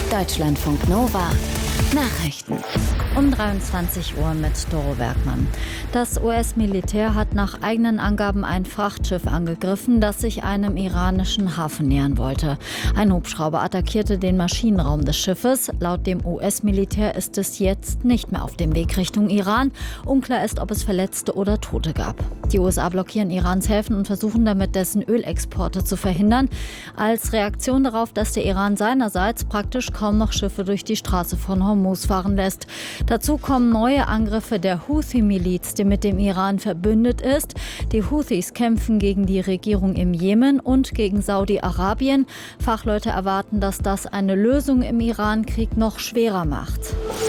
Deutschlandfunk Nova Nachrichten. Um 23 Uhr mit Doro Bergmann. Das US-Militär hat nach eigenen Angaben ein Frachtschiff angegriffen, das sich einem iranischen Hafen nähern wollte. Ein Hubschrauber attackierte den Maschinenraum des Schiffes. Laut dem US-Militär ist es jetzt nicht mehr auf dem Weg Richtung Iran. Unklar ist, ob es Verletzte oder Tote gab. Die USA blockieren Irans Häfen und versuchen damit, dessen Ölexporte zu verhindern. Als Reaktion darauf, dass der Iran seinerseits praktisch kaum noch Schiffe durch die Straße von Hormuz fahren lässt. Dazu kommen neue Angriffe der Houthi-Miliz, die mit dem Iran verbündet ist. Die Houthis kämpfen gegen die Regierung im Jemen und gegen Saudi-Arabien. Fachleute erwarten, dass das eine Lösung im Iran-Krieg noch schwerer macht.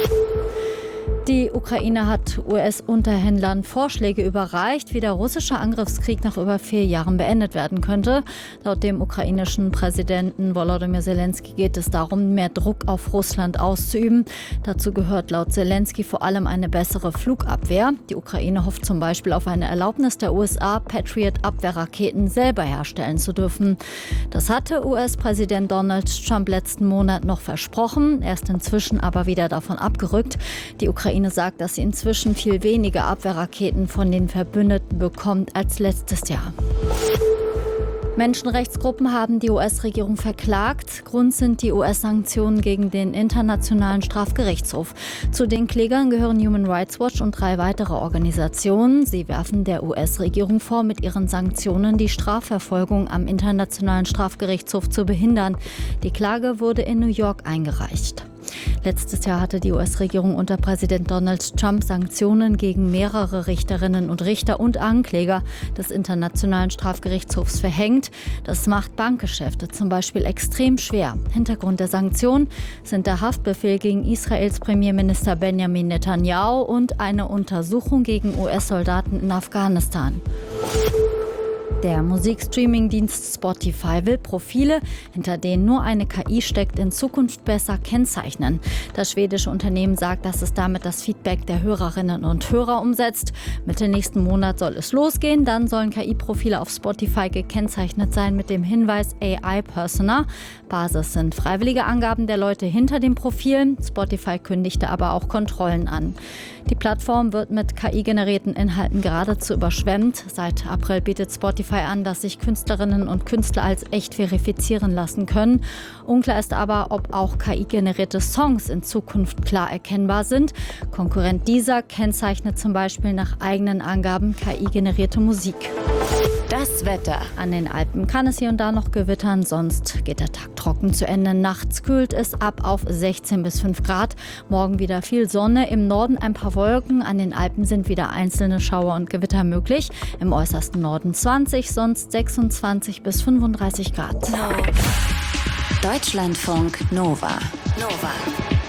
Die Ukraine hat US-Unterhändlern Vorschläge überreicht, wie der russische Angriffskrieg nach über 4 Jahren beendet werden könnte. Laut dem ukrainischen Präsidenten Volodymyr Zelensky geht es darum, mehr Druck auf Russland auszuüben. Dazu gehört laut Zelensky vor allem eine bessere Flugabwehr. Die Ukraine hofft zum Beispiel auf eine Erlaubnis der USA, Patriot-Abwehrraketen selber herstellen zu dürfen. Das hatte US-Präsident Donald Trump letzten Monat noch versprochen. Er ist inzwischen aber wieder davon abgerückt. Die Ukraine sagt, dass sie inzwischen viel weniger Abwehrraketen von den Verbündeten bekommt als letztes Jahr. Menschenrechtsgruppen haben die US-Regierung verklagt. Grund sind die US-Sanktionen gegen den Internationalen Strafgerichtshof. Zu den Klägern gehören Human Rights Watch und 3 weitere Organisationen. Sie werfen der US-Regierung vor, mit ihren Sanktionen die Strafverfolgung am Internationalen Strafgerichtshof zu behindern. Die Klage wurde in New York eingereicht. Letztes Jahr hatte die US-Regierung unter Präsident Donald Trump Sanktionen gegen mehrere Richterinnen und Richter und Ankläger des Internationalen Strafgerichtshofs verhängt. Das macht Bankgeschäfte zum Beispiel extrem schwer. Hintergrund der Sanktionen sind der Haftbefehl gegen Israels Premierminister Benjamin Netanyahu und eine Untersuchung gegen US-Soldaten in Afghanistan. Der Musikstreaming-Dienst Spotify will Profile, hinter denen nur eine KI steckt, in Zukunft besser kennzeichnen. Das schwedische Unternehmen sagt, dass es damit das Feedback der Hörerinnen und Hörer umsetzt. Mitte nächsten Monat soll es losgehen. Dann sollen KI-Profile auf Spotify gekennzeichnet sein mit dem Hinweis AI Persona. Basis sind freiwillige Angaben der Leute hinter den Profilen. Spotify kündigte aber auch Kontrollen an. Die Plattform wird mit KI-generierten Inhalten geradezu überschwemmt. Seit April bietet Spotify an, dass sich Künstlerinnen und Künstler als echt verifizieren lassen können. Unklar ist aber, ob auch KI-generierte Songs in Zukunft klar erkennbar sind. Konkurrent Deezer kennzeichnet zum Beispiel nach eigenen Angaben KI-generierte Musik. Das Wetter. An den Alpen kann es hier und da noch gewittern, sonst geht der Tag trocken zu Ende. Nachts kühlt es ab auf 16 bis 5 Grad. Morgen wieder viel Sonne, im Norden ein paar Wolken. An den Alpen sind wieder einzelne Schauer und Gewitter möglich. Im äußersten Norden 20, sonst 26 bis 35 Grad. Deutschlandfunk Nova.